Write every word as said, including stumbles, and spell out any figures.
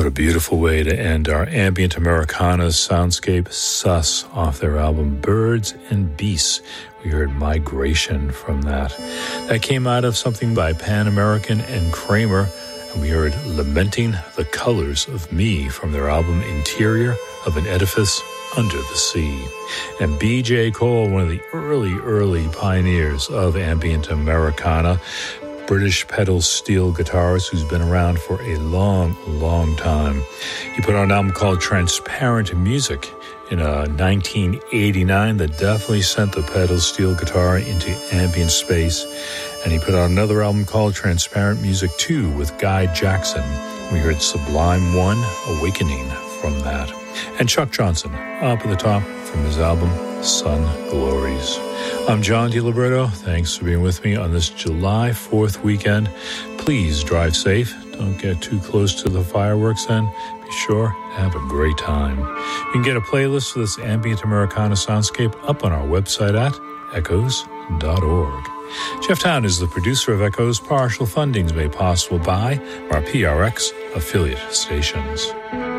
What a beautiful way to end our ambient Americana soundscape. Sus off their album Birds and Beasts. We heard Migration from that. That came out of something by Pan American and Kramer. And we heard Lamenting the Colors of Me from their album Interior of an Edifice Under the Sea. And B J Cole, one of the early, early pioneers of ambient Americana, British pedal steel guitarist who's been around for a long, long time. He put out an album called Transparent Music in uh, nineteen eighty-nine that definitely sent the pedal steel guitar into ambient space. And he put out another album called Transparent Music two with Guy Jackson. We heard Sublime One, Awakening from that. And Chuck Johnson, up at the top from his album Sun Glories. I'm John DiLiberto. Thanks for being with me on this July fourth weekend. Please drive safe. Don't get too close to the fireworks then. Be sure to have a great time. You can get a playlist for this ambient Americana soundscape up on our website at echoes dot org. Jeff Town is the producer of Echoes. Partial funding is made possible by our P R X affiliate stations.